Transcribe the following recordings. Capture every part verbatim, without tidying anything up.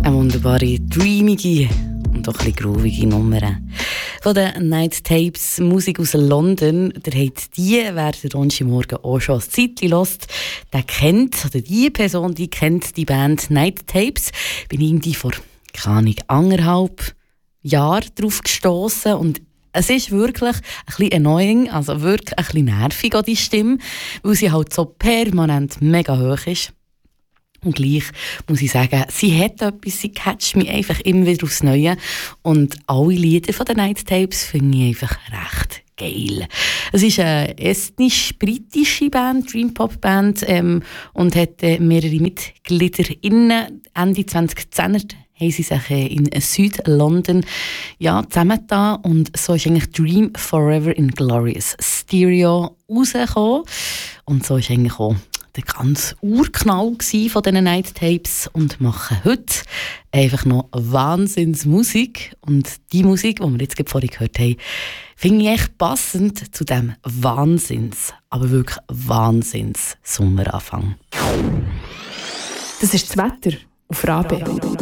Eine wunderbare, dreamige und auch ein bisschen groovige Nummer. Von den Night Tapes, Musik aus London. Der hat die, wer den Donnerstagmorgen auch schon ein Zeitchen hört, der kennt, oder die Person, die kennt die Band Night Tapes. Bin irgendwie vor, keine Ahnung, anderthalb Jahren drauf gestossen und es ist wirklich ein bisschen annoying, also wirklich ein bisschen nervig an die Stimme, weil sie halt so permanent mega hoch ist. Und gleich muss ich sagen, sie hat etwas, sie catcht mich einfach immer wieder aufs Neue. Und alle Lieder von den Night Tapes finde ich einfach recht geil. Es ist eine estnisch-britische Band, Dream Pop Band, ähm, und hat äh, mehrere MitgliederInnen. Ende zwanzig zehner haben sie sich äh, in Süd-London ja, zusammengetan und so ist eigentlich Dream Forever in Glorious Stereo rausgekommen. Und so ist eigentlich auch der ganze Urknall von diesen Night Tapes und machen heute einfach noch Wahnsinnsmusik. Und die Musik, die wir jetzt gerade vorhin gehört haben, finde ich echt passend zu diesem Wahnsinns, aber wirklich Wahnsinns-Sommeranfang. Das ist das Wetter auf Rabe.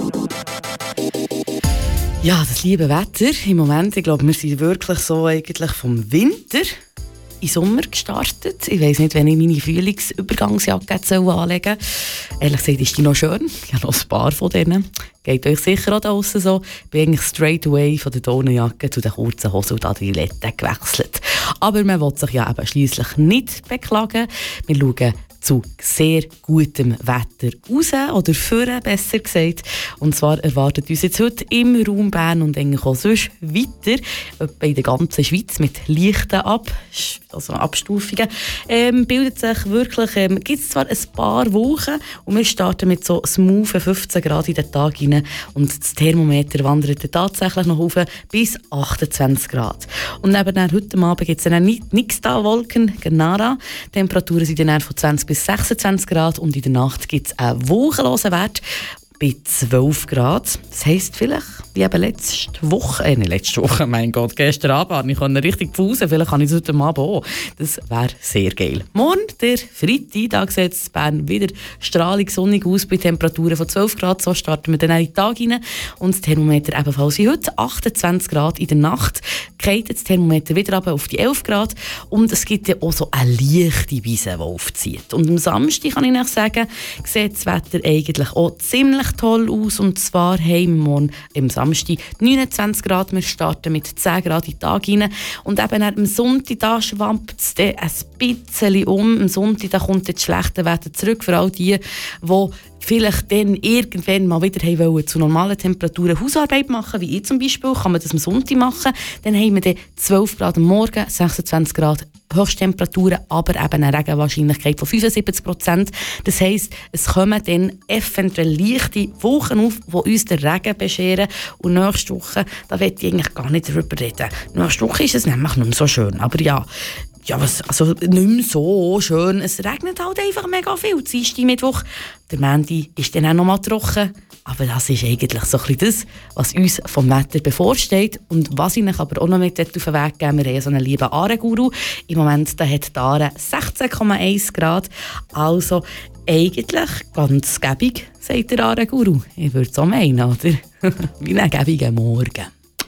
Ja, das liebe Wetter im Moment, ich glaube, wir sind wirklich so eigentlich vom Winter in Sommer gestartet. Ich weiss nicht, wenn ich meine Frühlingsübergangsjacke anlegen soll. Ehrlich gesagt ist die noch schön. Ich habe noch ein paar von denen. Geht euch sicher auch da draussen so. Ich bin eigentlich straight away von der Daunenjacke zu den kurzen Hosen und Adiletten gewechselt. Aber man will sich ja eben schliesslich nicht beklagen. Wir schauen zu sehr gutem Wetter raus, oder führen, besser gesagt. Und zwar erwartet uns jetzt heute im Raum Bern und eigentlich auch sonst weiter, etwa in der ganzen Schweiz mit leichten Ab also Abstufungen, ähm, bildet sich wirklich, ähm, gibt es zwar ein paar Wochen und wir starten mit so smoothen fünfzehn Grad in den Tag rein und das Thermometer wandert tatsächlich noch hoch bis achtundzwanzig Grad. Und neben heute Abend gibt es dann Nixtal-Wolken, Nara. Temperaturen sind dann von zwanzig bis sechsundzwanzig Grad und in der Nacht gibt es einen wolkenlosen Wert bei zwölf Grad. Das heisst vielleicht, wie eben letzte Woche, äh, nicht letzte Woche, mein Gott, gestern Abend, ich kann richtig pfusen, vielleicht kann ich es heute Abend auch. Das wäre sehr geil. Morgen, der Freitag, da sieht es Bern wieder strahlig sonnig aus bei Temperaturen von zwölf Grad. So starten wir dann in den Tag rein. Und das Thermometer ebenfalls wie heute, achtundzwanzig Grad in der Nacht. Geht das Thermometer wieder runter auf die elf Grad. Und es gibt ja auch so eine leichte Wiese, die aufzieht. Und am Samstag kann ich euch sagen, sieht das Wetter eigentlich auch ziemlich toll aus. Und zwar haben wir morgen am Samstag neunundzwanzig Grad, wir starten mit zehn Grad in den Tag rein. Und eben am Sonntag, da schwappt es ein bisschen um. Am Sonntag da kommt das schlechte Wetter zurück, für all die, die vielleicht dann irgendwann mal wieder wollen, zu normalen Temperaturen Hausarbeit machen, wie ich zum Beispiel, kann man das am Sonntag machen. Dann haben wir dann zwölf Grad am Morgen, sechsundzwanzig Grad Höchsttemperaturen, aber eben eine Regenwahrscheinlichkeit von fünfundsiebzig Prozent. Das heisst, es kommen dann eventuell leichte Wochen auf, die uns den Regen bescheren. Und nächste Woche, da will ich eigentlich gar nicht darüber reden. Nächste Woche ist es nämlich nicht mehr so schön. Aber ja, ja was, also nicht mehr so schön. Es regnet halt einfach mega viel. Dienstag, Mittwoch, der Montag ist dann auch noch mal trocken. Aber das ist eigentlich so ein bisschen das, was uns vom Wetter bevorsteht. Und was ich euch aber auch noch mit auf den Weg geben, wir haben so einen lieben Aare-Guru. Im Moment da hat die Aare sechzehn Komma eins Grad. Also eigentlich ganz gäbig, sagt der Aare-Guru. Ich würde es auch meinen, oder? Wie ein gäbiger Morgen.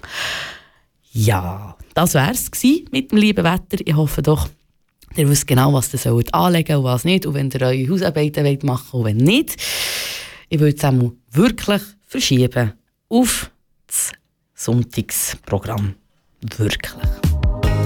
Ja, das war es mit dem lieben Wetter. Ich hoffe doch, ihr wisst genau, was ihr sollt anlegen und was nicht. Und wenn ihr eure Hausarbeiten wollt machen und wenn nicht, ich würde es auch wirklich verschieben auf das Sonntagsprogramm. Wirklich.